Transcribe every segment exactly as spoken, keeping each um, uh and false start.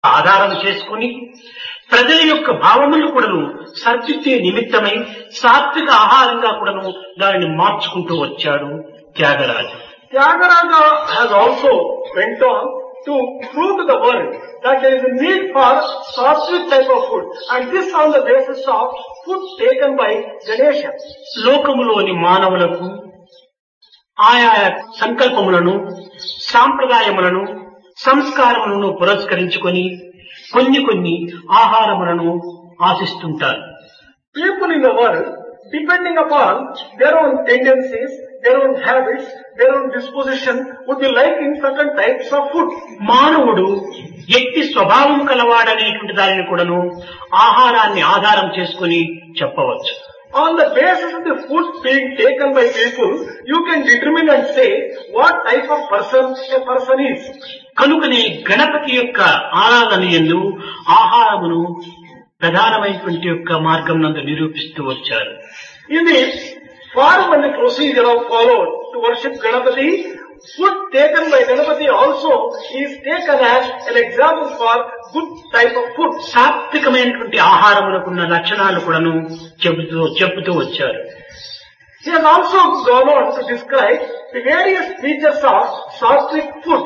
ఆధారం చేసుకుని ప్రజల యొక్క భావములు కూడాను సర్దిద్దే నిమిత్తమై సాత్విక ఆహారంగా కూడాను దానిని మార్చుకుంటూ వచ్చాడు Tyagaraju. Tyagaraja has also went on to prove to the world that there is a need for sattvic type of food, and this on the basis of food taken by Ganesha. లోకములోని మానవులకు ఆయా సంకల్పములను సాంప్రదాయములను సంస్కారములను పురస్కరించుకొని కొన్ని కొన్ని ఆహారములను ఆశిస్తుంటారు. People in the world, depending upon their own tendencies, their own habits, their own disposition, would be liking certain types of food. మానవుడు ఎట్టి స్వభావం కలవాడనేటువంటి దానిని కూడాను ఆహారాన్ని ఆధారం చేసుకుని చెప్పవచ్చు. On the basis of the food being taken by people, you can determine and say what type of person a person is. కనుకనే గణపతి యొక్క ఆరాధన యందు ఆహారమును ప్రధానమైనటువంటి యొక్క మార్గం నందు నిరూపిస్తూ వచ్చారు. In the form and the procedure of followed to worship Ganapati, food taken by Ganapati also is taken as an example for good type of food. సాత్వికమైనటువంటి ఆహారములకున్న లక్షణాలు కూడాను చెబుతూ చెబుతూ వచ్చారు. He has also gone on to describe the various features of sattvic food.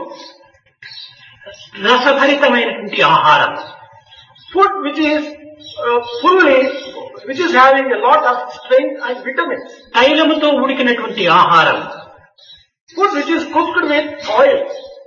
రసభరితమైనటువంటి ఆహారం, Food which is uh, fully, which is having a lot of strength and vitamins. తైలముతో ఉడికినటువంటి ఆహారం, Food which is cooked with oil.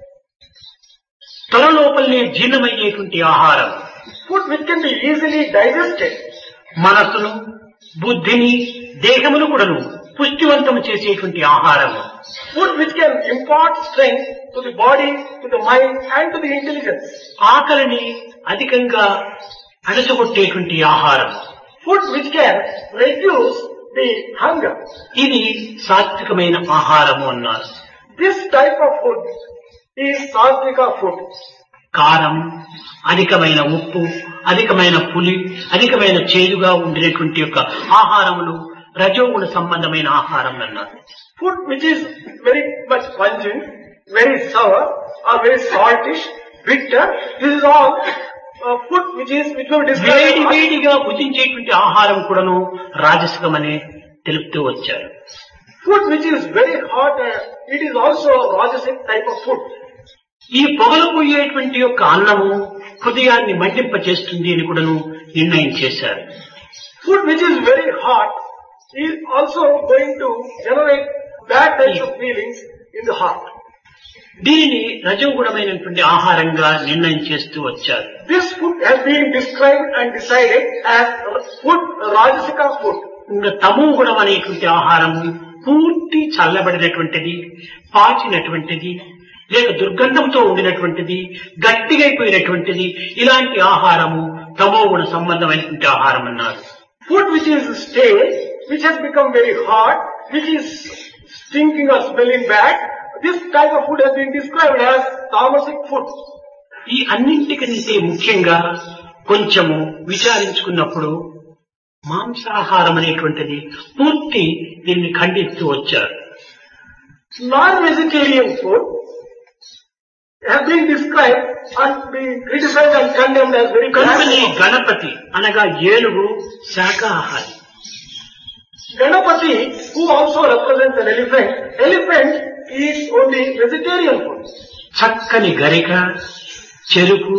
త్వర లోపలనే జీర్ణమయ్యేటువంటి ఆహారం, Food which can be easily digested. మనసును బుద్ధిని దేహమును కూడాను పుష్టివంతము చేసేటువంటి ఆహారం, Food which can impart strength to the body, to the mind and to the intelligence. ఆకలిని అధికంగా అణచగొట్టేటువంటి ఆహారం, Food which can reduce the hunger. ఇది సాత్వికమైన ఆహారము అన్నారు. This type of food is sattvika food. కారం, అధికమైన ఉప్పు, అధికమైన పులి, అధికమైన చేదుగా ఉండేటువంటి యొక్క ఆహారములు రజోగుణ సంబంధమైన ఆహారం అన్నారు. Food which is very much pungent, very sour or very saltish, bitter, this is all uh, food which is which will వేడి describe. వేడిగా భుజించేటువంటి ఆహారం కూడాను రాజసికమని తెలుపుతూ వచ్చారు. Food which is very hot, uh, it is also a rajasic type of food. ఈ పొగలు పోయేటువంటి యొక్క అన్నము హృదయాన్ని మండింప చేస్తుంది అని కూడాను నిర్ణయం చేశారు. Food which is very hot is also going to generate bad types of feelings in the heart. దీనిని రజోగుణమైనటువంటి ఆహారంగా నిర్ణయం చేస్తూ వచ్చారు. This food has been described and decided as food, rajasika food. ఇంకా తమో గుణం అనేటువంటి ఆహారము పూర్తి చల్లబడినటువంటిది, పాచినటువంటిది, లేక దుర్గంధంతో ఉండినటువంటిది, గట్టిగైపోయినటువంటిది, ఇలాంటి ఆహారము తమో గుణ సంబంధమైనటువంటి ఆహారం అన్నారు. Food which is stale, which has become very hot, which is stinking or smelling bad, this type of food has been described as tamasic food. ఈ అన్నింటికంటే ముఖ్యంగా కొంచెము విచారించుకున్నప్పుడు మాంసాహారం అనేటువంటిది పూర్తి దీన్ని ఖండిస్తూ వచ్చారు. Non-vegetarian food has been described and been criticized and condemned as very కనుకనే bad. గణపతి అనగా ఏనుగు శాకాహారి. Ganapati, who also represents an elephant, elephant eats only vegetarian food. చక్కని గరిక, చెరుకు,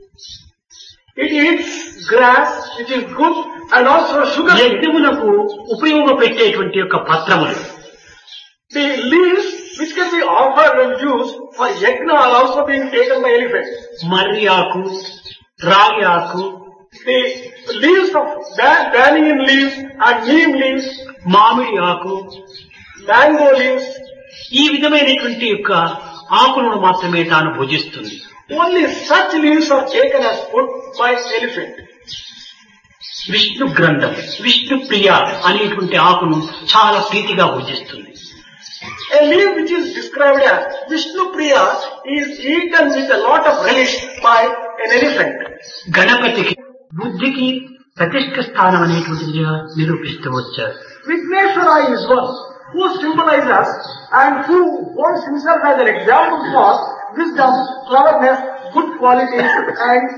It eats grass, which is good, and also sugar. యజ్ఞములకు ఉపయోగపెట్టేటువంటి యొక్క పత్రములు, The leaves which can be offered and used for yajna are also being taken by elephants. మర్రి ఆకు, రాగి ఆకు, The leaves of ba- banyan leaves and neem leaves, మామిడి ఆకు, mango leaves, ఈ విధమైనటువంటి యొక్క ఆకులను మాత్రమే తాను భుజిస్తుంది. only such leaves are taken as food by elephant. Vishnu గ్రంథం, విష్ణు ప్రియ అనేటువంటి ఆకును చాలా ప్రీతిగా భుజిస్తుంది. A leaf which is described as Vishnu Priya is eaten with a lot of relish by an elephant. గణపతికి బుద్ధికి ప్రతిష్ఠ స్థానం అనేటువంటిదిగా నిరూపిస్తూ వచ్చారు. Vigneshwara is one who symbolizes and who holds himself as an example for wisdom, cleverness, good qualities and